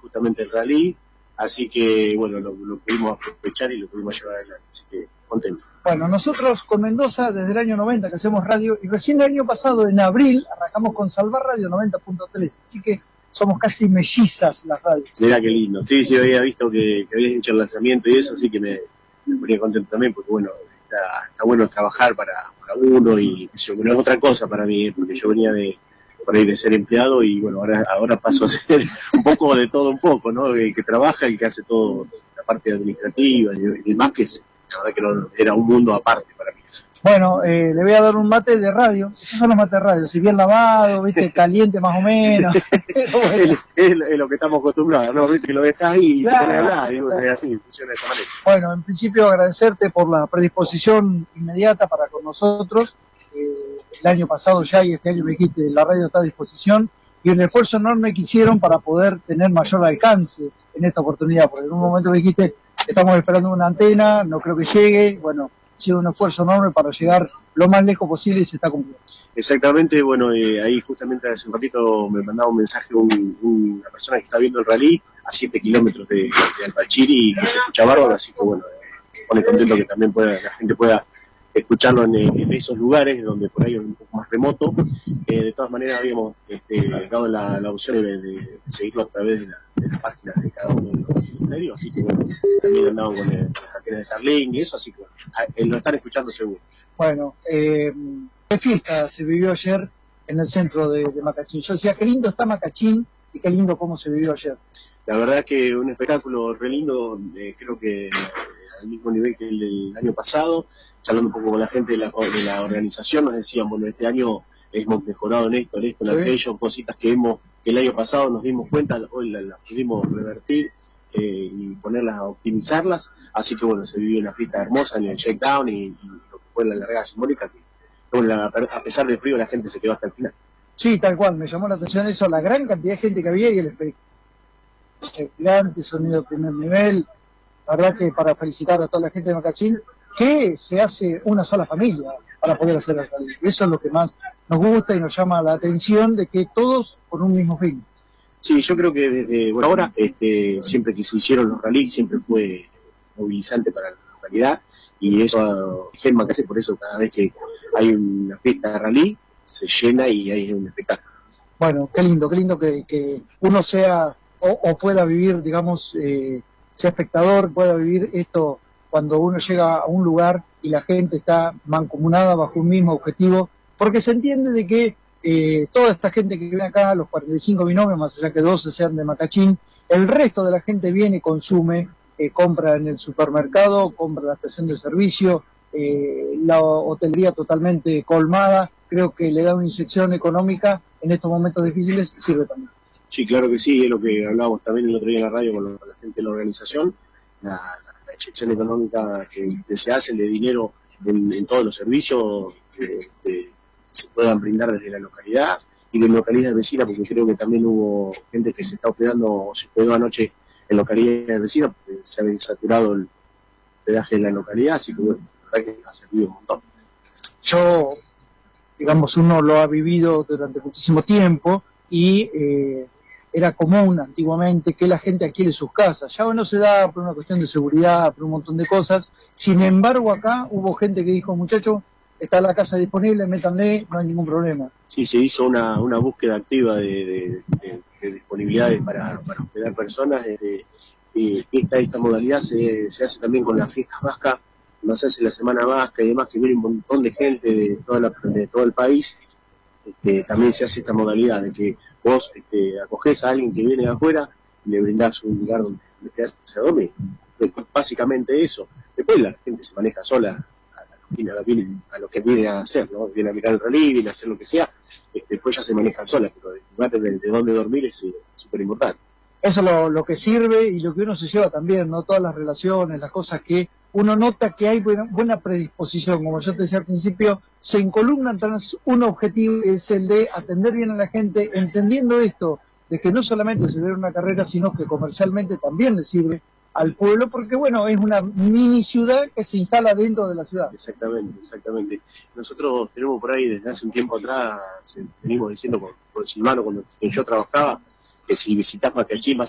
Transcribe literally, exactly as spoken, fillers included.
justamente el rally, así que bueno, lo, lo pudimos aprovechar y lo pudimos llevar adelante, así que contento. Bueno, nosotros con Mendoza desde el año noventa que hacemos radio, y recién el año pasado, en abril, arrancamos con Salvar Radio noventa punto tres, así que somos casi mellizas las radios. Mirá qué lindo, sí, sí, había visto que, que habías hecho el lanzamiento y eso, así que me, me ponía contento también, porque bueno, está, está bueno trabajar para, para uno y eso, no es otra cosa para mí, porque yo venía de por ahí de ser empleado y bueno, ahora ahora paso a ser un poco de todo un poco, ¿no? El que trabaja, el que hace todo, la parte administrativa y demás, que es, la verdad que no, era un mundo aparte para mí eso. Bueno, eh, le voy a dar un mate de radio. Estos son los mates de radio, si bien lavado, viste, caliente más o menos. Pero bueno. es, es, es lo que estamos acostumbrados, ¿no? Viste que lo dejas ahí y claro, te pones a hablar, y claro. es así, funciona de esa manera. Bueno, en principio agradecerte por la predisposición inmediata para con nosotros. Eh, el año pasado ya y este año me dijiste, la radio está a disposición, y el esfuerzo enorme que hicieron para poder tener mayor alcance en esta oportunidad, porque en un momento me dijiste, estamos esperando una antena, no creo que llegue, bueno, ha sido un esfuerzo enorme para llegar lo más lejos posible y se está cumpliendo. Exactamente, bueno, eh, ahí justamente hace un ratito me mandaba un mensaje un, un, una persona que está viendo el rally a siete kilómetros de, de Alpachiri y que se escucha bárbaro, así que bueno, eh, me pone contento que también pueda, la gente pueda escucharlo en, en esos lugares donde por ahí es un poco más remoto. Eh, de todas maneras habíamos este, dado la, la opción de, de, de seguirlo a través de, la, de las páginas de cada uno de los medios, así que bueno, también andamos con, el, con las antenas de Starlink y eso, así que bueno, a, lo están escuchando seguro. Bueno, eh, qué fiesta se vivió ayer en el centro de, de Macachín. Yo decía, qué lindo está Macachín y qué lindo cómo se vivió ayer. La verdad es que un espectáculo re lindo, eh, creo que eh, al mismo nivel que el del año pasado. Charlando un poco con la gente de la, de la organización, nos decían, bueno, este año hemos mejorado en esto, en esto, en sí. aquello, cositas que hemos que el año pasado nos dimos cuenta, hoy las, las pudimos revertir eh, y ponerlas a optimizarlas, así que bueno, se vivió una fiesta hermosa en el checkdown y, y lo que fue la largada simbólica, que bueno, la, a pesar del frío la gente se quedó hasta el final. Sí, tal cual, me llamó la atención eso, la gran cantidad de gente que había y el espectáculo gigante, sonido de primer nivel. La verdad que para felicitar a toda la gente de Macachín, que se hace una sola familia para poder hacer el rally. Eso es lo que más nos gusta y nos llama la atención, de que todos con un mismo fin. Sí, yo creo que desde bueno, ahora, este, siempre que se hicieron los rallies, siempre fue movilizante para la localidad, y eso es Germán que hace, por eso cada vez que hay una fiesta de rally, se llena y hay un espectáculo. Bueno, qué lindo, qué lindo que, que uno sea, o, o pueda vivir, digamos, eh, sea espectador, pueda vivir esto cuando uno llega a un lugar y la gente está mancomunada bajo un mismo objetivo, porque se entiende de que eh, toda esta gente que viene acá, los cuarenta y cinco binomios, más allá que doce sean de Macachín, el resto de la gente viene y consume, eh, compra en el supermercado, compra en la estación de servicio, eh, la hotelería totalmente colmada, creo que le da una inyección económica en estos momentos difíciles, sirve también. Sí, claro que sí, es lo que hablábamos también el otro día en la radio con, lo, con la gente de la organización, la, la, la inyección económica que, que se hace de dinero en, en todos los servicios que, que se puedan brindar desde la localidad y de localidades vecinas, porque creo que también hubo gente que se está hospedando o se hospedó anoche en localidades vecinas, porque se ha saturado el hospedaje en la localidad, así que bueno, la verdad que ha servido un montón. Yo, digamos, uno lo ha vivido durante muchísimo tiempo y eh, era común antiguamente que la gente alquile sus casas. Ya no se da por una cuestión de seguridad, por un montón de cosas. Sin embargo, acá hubo gente que dijo, muchachos, está la casa disponible, métanle, no hay ningún problema. Sí, se hizo una, una búsqueda activa de, de, de, de disponibilidades para, para hospedar personas. De, de, esta, esta modalidad se, se hace también con las fiestas vascas, no se hace la Semana Vasca y demás, que viene un montón de gente de, toda la, de todo el país. Este, también se hace esta modalidad de que vos este, acogés a alguien que viene de afuera y le brindás un lugar donde quedarse a dormir. Básicamente eso. Después la gente se maneja sola a, a, a lo que viene a hacer, ¿no? Viene a mirar el rally, viene a hacer lo que sea, este, después ya se manejan solas, pero el lugar de, de dónde dormir es súper importante. Eso es lo, lo que sirve y lo que uno se lleva también, ¿no? Todas las relaciones, las cosas que uno nota que hay buena, buena predisposición, como yo te decía al principio, se encolumnan tras un objetivo, que es el de atender bien a la gente, entendiendo esto, de que no solamente se ve una carrera, sino que comercialmente también le sirve al pueblo, porque bueno, es una mini ciudad que se instala dentro de la ciudad. Exactamente, exactamente. Nosotros tenemos por ahí desde hace un tiempo atrás, venimos diciendo con, con Silvano, cuando yo trabajaba, que si visitás Macachín